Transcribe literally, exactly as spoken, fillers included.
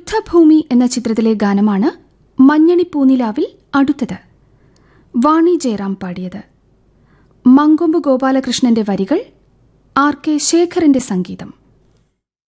യുദ്ധഭൂമി എന്ന ചിത്രത്തിലെ ഗാനമാണ് മഞ്ഞണി പൂനിലാവിൽ അടുത്തത്. വാണി ജയറാം പാടിയത്. മങ്കൊമ്പ് ഗോപാലകൃഷ്ണന്റെ വരികൾ, ആർ കെ ശേഖറിന്റെ സംഗീതം.